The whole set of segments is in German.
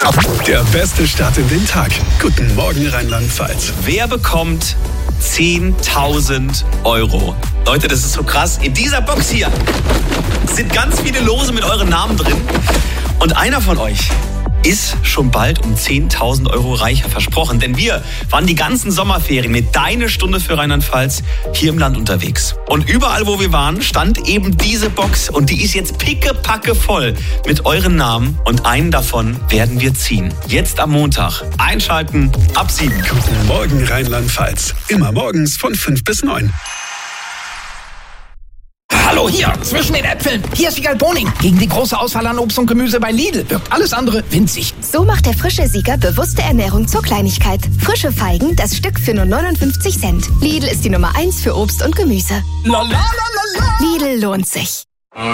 Der beste Start in den Tag. Guten Morgen, Rheinland-Pfalz. Wer bekommt 10.000 €? Leute, das ist so krass. In dieser Box hier sind ganz viele Lose mit euren Namen drin. Und einer von euch ist schon bald um 10.000 € reicher versprochen. Denn wir waren die ganzen Sommerferien mit Deine Stunde für Rheinland-Pfalz hier im Land unterwegs. Und überall, wo wir waren, stand eben diese Box. Und die ist jetzt pickepacke voll mit euren Namen. Und einen davon werden wir ziehen. Jetzt am Montag. Einschalten ab 7. Guten Morgen, Rheinland-Pfalz. Immer morgens von 5 bis 9. Hallo hier, zwischen den Äpfeln. Hier ist Wiegald Boning. Gegen die große Auswahl an Obst und Gemüse bei Lidl wirkt alles andere winzig. So macht der frische Sieger bewusste Ernährung zur Kleinigkeit. Frische Feigen, das Stück für nur 59 Cent. Lidl ist die Nummer 1 für Obst und Gemüse. Lidl lohnt sich.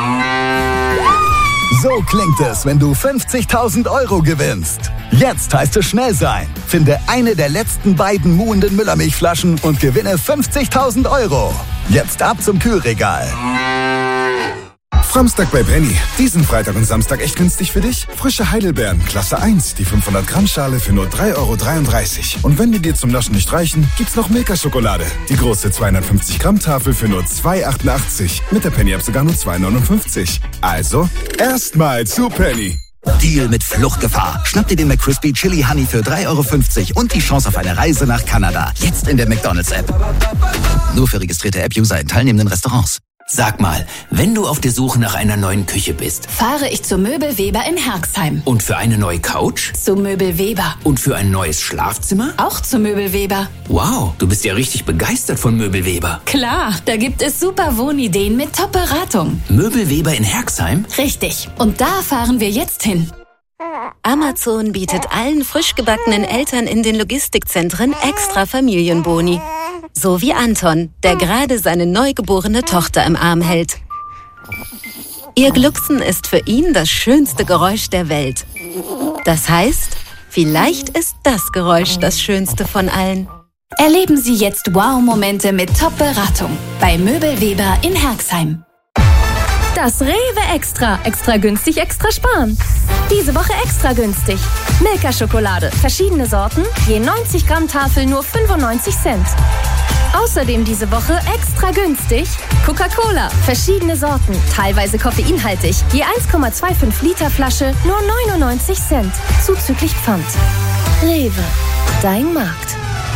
So klingt es, wenn du 50.000 € gewinnst. Jetzt heißt es schnell sein. Finde eine der letzten beiden muhenden Müllermilchflaschen und gewinne 50.000 €. Jetzt ab zum Kühlregal. Samstag bei Penny. Diesen Freitag und Samstag echt günstig für dich? Frische Heidelbeeren, Klasse 1, die 500 Gramm Schale für nur 3,33 €. Und wenn die dir zum Naschen nicht reichen, gibt's noch Milka-Schokolade. Die große 250 Gramm Tafel für nur 2,88 €. Mit der Penny-App sogar nur 2,59 €. Also, erstmal zu Penny. Deal mit Fluchtgefahr. Schnapp dir den McCrispy Chili Honey für 3,50 € und die Chance auf eine Reise nach Kanada. Jetzt in der McDonald's-App. Nur für registrierte App-User in teilnehmenden Restaurants. Sag mal, wenn du auf der Suche nach einer neuen Küche bist, fahre ich zu Möbel Weber in Herxheim. Und für eine neue Couch? Zu Möbel Weber. Und für ein neues Schlafzimmer? Auch zu Möbel Weber. Wow, du bist ja richtig begeistert von Möbel Weber. Klar, da gibt es super Wohnideen mit Top-Beratung. Möbel Weber in Herxheim? Richtig, und da fahren wir jetzt hin. Amazon bietet allen frisch gebackenen Eltern in den Logistikzentren extra Familienboni. So wie Anton, der gerade seine neugeborene Tochter im Arm hält. Ihr Glucksen ist für ihn das schönste Geräusch der Welt. Das heißt, vielleicht ist das Geräusch das schönste von allen. Erleben Sie jetzt Wow-Momente mit Top-Beratung bei Möbel Weber in Herxheim. Das Rewe Extra. Extra günstig, extra sparen. Diese Woche extra günstig. Milka-Schokolade. Verschiedene Sorten. Je 90 Gramm Tafel nur 95 Cent. Außerdem diese Woche extra günstig. Coca-Cola. Verschiedene Sorten. Teilweise koffeinhaltig. Je 1,25 Liter Flasche nur 99 Cent. Zuzüglich Pfand. Rewe. Dein Markt.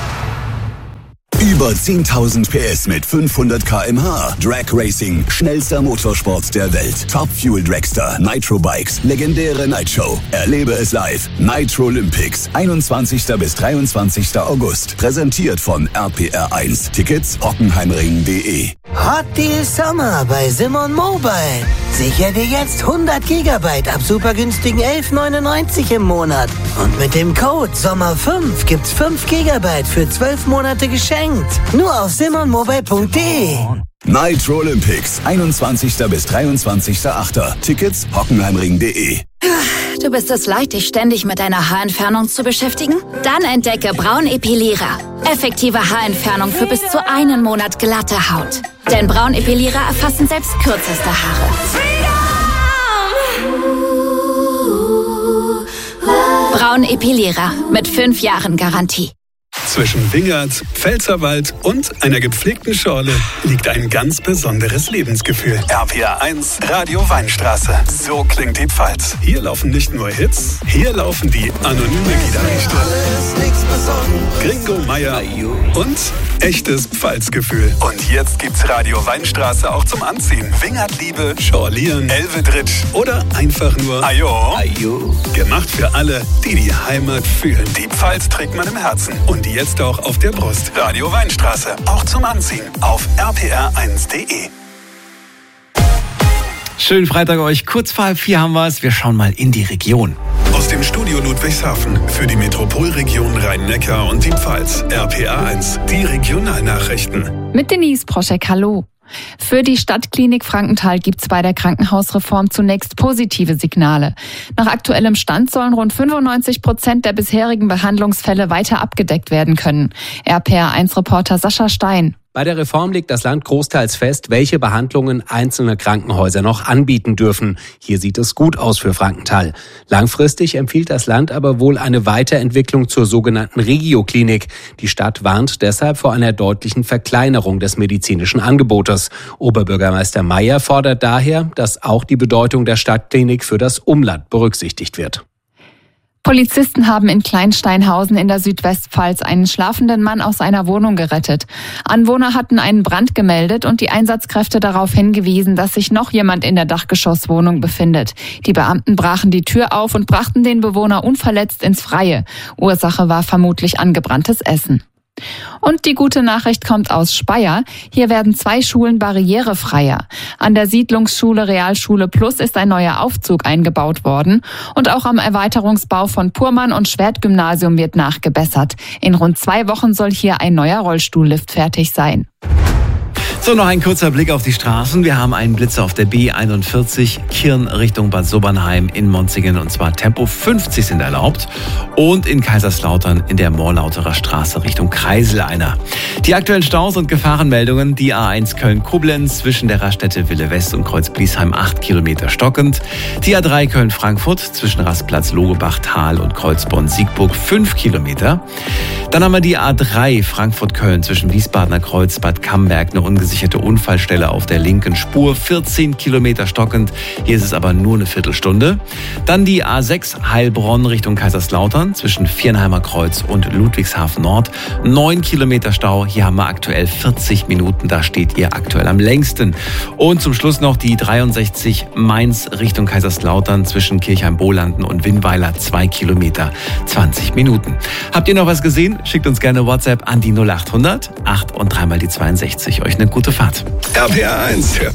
Über 10.000 PS mit 500 km/h. Drag Racing, schnellster Motorsport der Welt. Top Fuel Dragster, Nitro Bikes, legendäre Nightshow. Erlebe es live. Nitro Olympics, 21. bis 23. August. Präsentiert von RPR1. Tickets hockenheimring.de. Hot Deal Sommer bei Simon Mobile. Sicher dir jetzt 100 GB ab super günstigen 11,99 € im Monat. Und mit dem Code SOMMER5 gibt's 5 GB für 12 Monate geschenkt. Nur auf simonmobile.de. Nitro Olympics, 21. bis 23.8. Tickets hockenheimring.de. Du bist es leid, dich ständig mit deiner Haarentfernung zu beschäftigen? Dann entdecke Braun Epilierer. Effektive Haarentfernung für bis zu einen Monat glatte Haut. Denn Braun Epilierer erfassen selbst kürzeste Haare. Braun Epilierer mit 5 Jahren Garantie. Zwischen Wingert, Pfälzerwald und einer gepflegten Schorle liegt ein ganz besonderes Lebensgefühl. RPR1 Radio Weinstraße. So klingt die Pfalz. Hier laufen nicht nur Hits, hier laufen die anonyme Gitarriste. Gringo Meier und echtes Pfalzgefühl. Und jetzt gibt's Radio Weinstraße auch zum Anziehen. Wingertliebe, Schorlieren, Elvedritsch oder einfach nur Ajo. Ajo. Gemacht für alle, die die Heimat fühlen. Die Pfalz trägt man im Herzen. Und jetzt auch auf der Brust. Radio Weinstraße. Auch zum Anziehen. Auf rpr1.de. Schönen Freitag euch. Kurz vor 3:30 haben wir es. Wir schauen mal in die Region. Aus dem Studio Ludwigshafen für die Metropolregion Rhein-Neckar und die Pfalz. RPR1. Die Regionalnachrichten. Mit Denise Proschek, hallo. Für die Stadtklinik Frankenthal gibt's bei der Krankenhausreform zunächst positive Signale. Nach aktuellem Stand sollen rund 95% der bisherigen Behandlungsfälle weiter abgedeckt werden können. RPR1-Reporter Sascha Stein. Bei der Reform legt das Land großteils fest, welche Behandlungen einzelne Krankenhäuser noch anbieten dürfen. Hier sieht es gut aus für Frankenthal. Langfristig empfiehlt das Land aber wohl eine Weiterentwicklung zur sogenannten Regioklinik. Die Stadt warnt deshalb vor einer deutlichen Verkleinerung des medizinischen Angebotes. Oberbürgermeister Meyer fordert daher, dass auch die Bedeutung der Stadtklinik für das Umland berücksichtigt wird. Polizisten haben in Kleinsteinhausen in der Südwestpfalz einen schlafenden Mann aus einer Wohnung gerettet. Anwohner hatten einen Brand gemeldet und die Einsatzkräfte darauf hingewiesen, dass sich noch jemand in der Dachgeschosswohnung befindet. Die Beamten brachen die Tür auf und brachten den Bewohner unverletzt ins Freie. Ursache war vermutlich angebranntes Essen. Und die gute Nachricht kommt aus Speyer. Hier werden 2 Schulen barrierefreier. An der Siedlungsschule Realschule Plus ist ein neuer Aufzug eingebaut worden. Und auch am Erweiterungsbau von Purmann- und Schwertgymnasium wird nachgebessert. In rund 2 Wochen soll hier ein neuer Rollstuhllift fertig sein. So, noch ein kurzer Blick auf die Straßen. Wir haben einen Blitzer auf der B41 Kirn Richtung Bad Sobernheim in Monzingen, und zwar Tempo 50 sind erlaubt, und in Kaiserslautern in der Morlauterer Straße Richtung Kreisel einer. Die aktuellen Staus und Gefahrenmeldungen: die A1 Köln-Koblenz zwischen der Raststätte Wille West und Kreuz Bliesheim 8 Kilometer stockend, die A3 Köln-Frankfurt zwischen Rastplatz Logebach-Tal und Kreuzborn-Siegburg 5 Kilometer. Dann haben wir die A3 Frankfurt-Köln zwischen Wiesbadener Kreuz, Bad Camberg, eine ungesicherte Unfallstelle auf der linken Spur, 14 Kilometer stockend. Hier ist es aber nur eine Viertelstunde. Dann die A6 Heilbronn Richtung Kaiserslautern zwischen Viernheimer Kreuz und Ludwigshafen Nord. 9 Kilometer Stau. Hier haben wir aktuell 40 Minuten. Da steht ihr aktuell am längsten. Und zum Schluss noch die 63 Mainz Richtung Kaiserslautern zwischen Kirchheim-Bolanden und Winnweiler. 2 Kilometer, 20 Minuten. Habt ihr noch was gesehen? Schickt uns gerne WhatsApp an die 0800 8 und 3 mal die 62. Euch eine gute Fahrt. RPR 1.